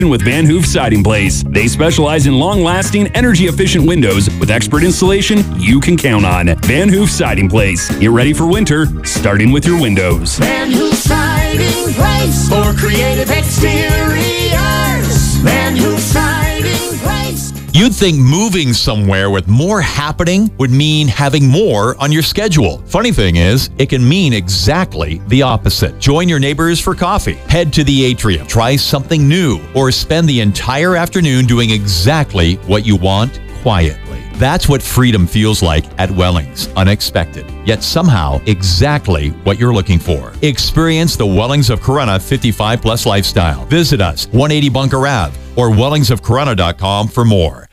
with Van Hoof Siding Place. They specialize in long-lasting, energy-efficient windows with expert installation you can count on. Van Hoof Siding Place. Get ready for winter, starting with your windows. Van Hoof Siding Place for creative exteriors. Van Hoof Siding Place. You'd think moving somewhere with more happening would mean having more on your schedule. Funny thing is, it can mean exactly the opposite. Join your neighbors for coffee, head to the atrium, try something new, or spend the entire afternoon doing exactly what you want quietly. That's what freedom feels like at Wellings. Unexpected, yet somehow exactly what you're looking for. Experience the Wellings of Corunna 55 plus lifestyle. Visit us, 180 Bunker Ave, or wellingsofcorunna.com for more.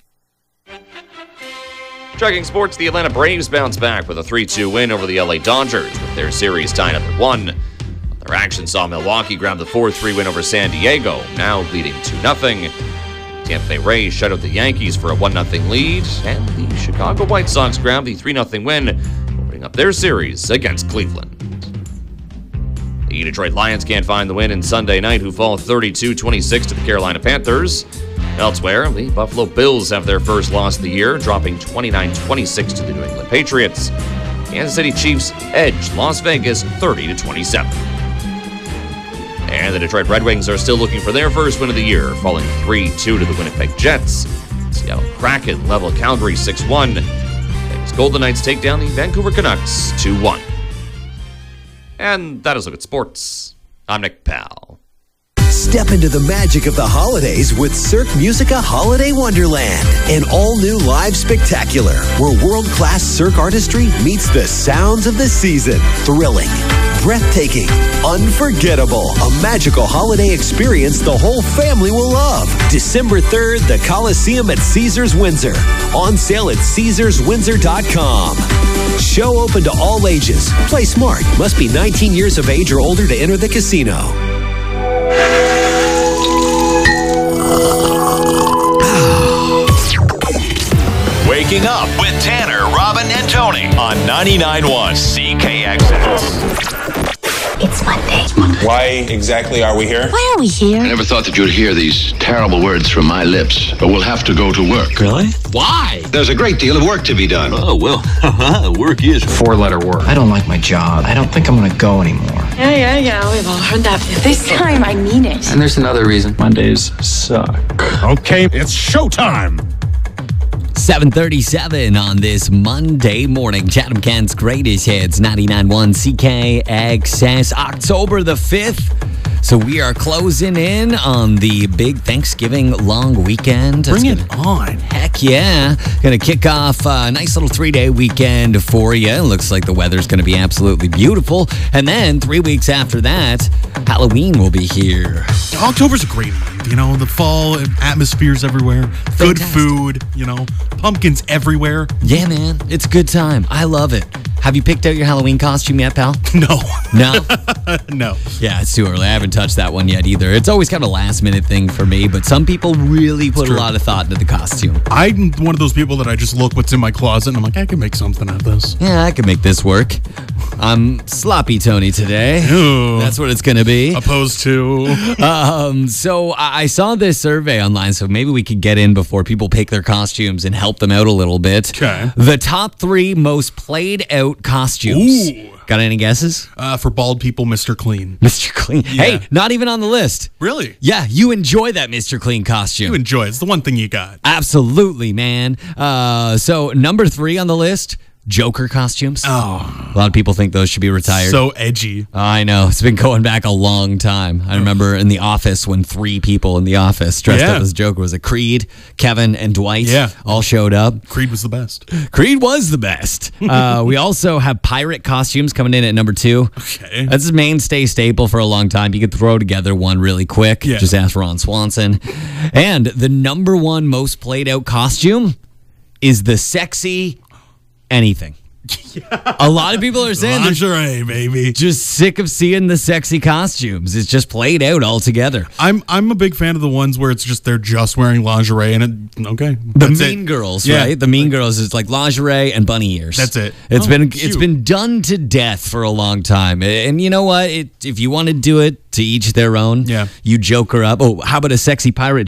Tracking sports, the Atlanta Braves bounce back with a 3-2 win over the LA Dodgers, with their series tied up at 1. Their action saw Milwaukee grab the 4-3 win over San Diego, now leading 2-0. Tampa Bay Rays shut out the Yankees for a 1-0 lead, and the Chicago White Sox grabbed the 3-0 win, opening up their series against Cleveland. The Detroit Lions can't find the win in Sunday night, who fall 32-26 to the Carolina Panthers. Elsewhere, the Buffalo Bills have their first loss of the year, dropping 29-26 to the New England Patriots. Kansas City Chiefs edge Las Vegas 30-27. And the Detroit Red Wings are still looking for their first win of the year, falling 3-2 to the Winnipeg Jets. Seattle Kraken level Calgary 6-1. Vegas Golden Knights take down the Vancouver Canucks 2-1. And that is a look at sports. I'm Nick Powell. Step into the magic of the holidays with Cirque Musica Holiday Wonderland, an all-new live spectacular where world-class Cirque artistry meets the sounds of the season. Thrilling, breathtaking, unforgettable, a magical holiday experience the whole family will love. December 3rd, the Coliseum at Caesars Windsor. On sale at CaesarsWindsor.com. Show open to all ages. Play smart. Must be 19 years of age or older to enter the casino. Waking up with Tanner, Robin, and Tony on 99.1 CKXS. It's Monday. Why exactly are we here? Why are we here? I never thought that you'd hear these terrible words from my lips, but we'll have to go to work. Really? Why? There's a great deal of work to be done. Oh, well, work is four-letter word. I don't like my job. I don't think I'm going to go anymore. Yeah, we've all heard that. This time, I mean it. And there's another reason. Mondays suck. Okay, it's showtime. 7:37 on this Monday morning. Chatham Kent's greatest hits, 99.1 CKXS, October the 5th. So we are closing in on the big Thanksgiving long weekend. Bring it on. Heck yeah. Going to kick off a nice little 3-day weekend for you. It looks like the weather's going to be absolutely beautiful. And then 3 weeks after that, Halloween will be here. October's a great month. You know, the fall atmosphere's everywhere. Good food, you know, pumpkins everywhere. Yeah, man. It's a good time. I love it. Have you picked out your Halloween costume yet, pal? No. No? No. Yeah, it's too early. I haven't touched that one yet either. It's always kind of a last-minute thing for me, but some people really put a lot of thought into the costume. I'm one of those people that I just look what's in my closet and I'm like, I can make something out of this. Yeah, I can make this work. I'm sloppy Tony today. Ooh. That's what it's going to be. Opposed to... So I saw this survey online, so maybe we could get in before people pick their costumes and help them out a little bit. Okay. The top 3 most played out costumes. Ooh. Got any guesses? For bald people, Mr. Clean. Mr. Clean. Yeah. Hey, not even on the list. Really? Yeah, you enjoy that Mr. Clean costume. You enjoy it. It's the one thing you got. Absolutely, man. So number 3 on the list, Joker costumes. Oh. A lot of people think those should be retired. So edgy. I know. It's been going back a long time. I remember in The Office when 3 people in the office dressed up as Joker. Was it Creed, Kevin, and Dwight? Yeah. All showed up. Creed was the best. Creed was the best. We also have pirate costumes coming in at number 2. Okay. That's a mainstay staple for a long time. You could throw together one really quick. Yeah. Just ask Ron Swanson. And the number 1 most played out costume is the sexy anything. A lot of people are saying they're lingerie, baby. just sick of seeing the sexy costumes. It's just played out altogether. I'm a big fan of the ones where it's just they're just wearing lingerie and The Mean Girls, right? The Mean Girls is like lingerie and bunny ears. That's it. It's been done to death for a long time. And you know what? If you want to do it, to each their own. Yeah. You joke her up. Oh, how about a sexy pirate